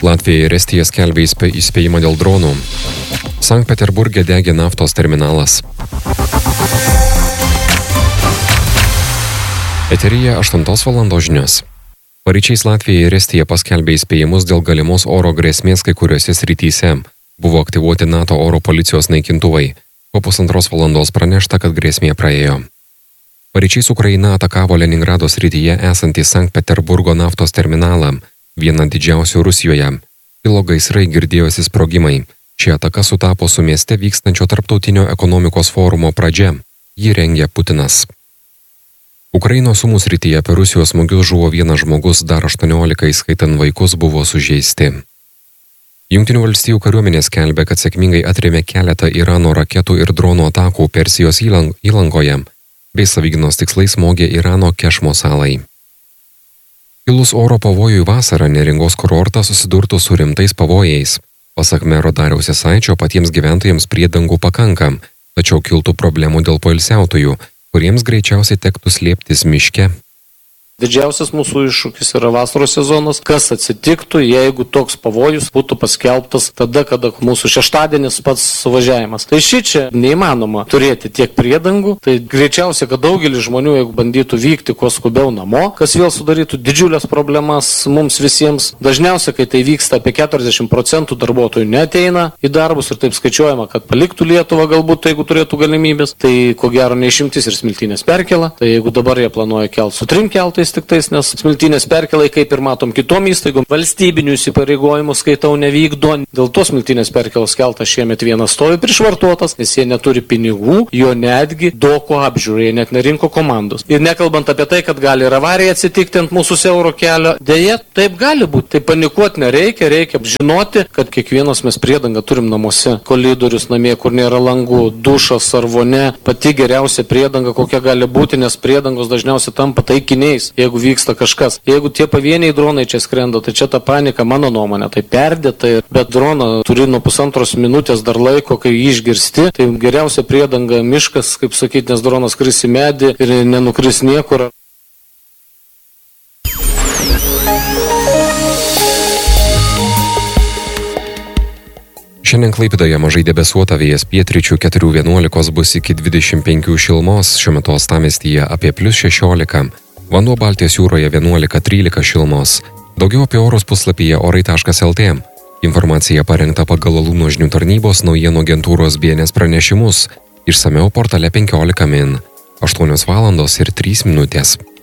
Latvija ir Estija skelbia įspėjimą dėl dronų. Sankt Peterburge degė naftos terminalas. Eteryje 8 valandos žinios. Paryčiais Latvija ir Estija paskelbė įspėjimus dėl galimos oro grėsmės kai kuriuose srityse. Buvo aktyvuoti NATO oro policijos naikintuvai. Po 1,5 valandos pranešta, kad grėsmė praėjo. Paryčiais Ukraina atakavo Leningrado srityje esantį Sankt Peterburgo naftos terminalą, vieną didžiausių Rusijoje. Kilo gaisrai, girdėjosi sprogimai. Ši ataka sutapo su mieste vykstančio tarptautinio ekonomikos forumo pradžia. Jį rengė Putinas. Ukrainos Sumų srityje per Rusijos smūgius žuvo vienas žmogus, dar 18, įskaitant vaikus, buvo sužeisti. Jungtinių valstijų kariuomenė skelbia, kad sėkmingai atrėmė keletą Irano raketų ir dronų atakų Persijos įlankoje, bei savigynos tikslais smogė Irano Kešmo salai. Kilus oro pavojui vasarą Neringos kurortas susidurtų su rimtais pavojais. Pasak mero Dariaus Jasaičio, patiems gyventojams priedangų pakanka, tačiau kiltų problemų dėl poilsiautojų, kuriems greičiausiai tektų slėptis miške. Didžiausias mūsų iššūkis yra vasaros sezonas. Kas atsitiktų, jeigu toks pavojus būtų paskelbtas tada, kada mūsų šeštadienis pats suvažiavimas. Tai šičia neįmanoma turėti tiek priedangų. Tai greičiausiai, kad daugelis žmonių, jeigu bandytų vykti kuo skubiau namo, kas vėl sudarytų didžiulės problemas mums visiems. Dažniausiai, kai tai vyksta, apie 40% darbuotojų neateina į darbus ir taip skaičiuojama, kad paliktų Lietuvą galbūt, jeigu turėtų galimybės. Tai ko gero neišimtis ir Smiltynės perkėla. Tai jeigu dabar jie planuoja kelti su 3 keltais, tiktais, nes Smiltynės perkėlai, kaip ir matom kitom įstaigom, valstybinių įsipareigojimų skaitau nevykdo. Dėl to Smiltynės perkėlos keltas šiemet vienas stovi prišvartuotas, nes jie neturi pinigų, jo netgi doko apžiūrė, net nerinko komandos. Ir nekalbant apie tai, kad gali ir avarija atsitikti ant mūsų siauro kelio, dėja, taip gali būti. Tai panikuoti nereikia, reikia žinoti, kad kiekvienas mes priedangą turim namuose. Kolidorius namie, kur nėra langų, dušas ar vonia, pati geriausia priedanga, kokia gali būti, nes priedangos dažniausiai tampa taikiniais. Jeigu vyksta kažkas. Jeigu tie pavieniai dronai čia skrenda, tai čia ta panika, mano nuomonė, tai perdėta, bet droną turi nuo 1,5 minutės dar laiko, kai jį išgirsti, tai geriausia priedanga miškas, kaip sakyti, nes dronas kris į medį ir nenukris niekur. Šiandien Klaipėdoje mažai debesuota, vėjas pietryčių 4–11 bus iki 25 šilumos, šiuo metu uostamiestyje apie +16. Vanduo Baltijos jūroje 11–13 šilumos. Daugiau apie orus puslapyje orai.lt. Informacija parengta pagal Alūno žinių tarnybos naujienų agentūros BNS pranešimus. Išsamiau portale 15 min. 8 valandos ir 3 minutės.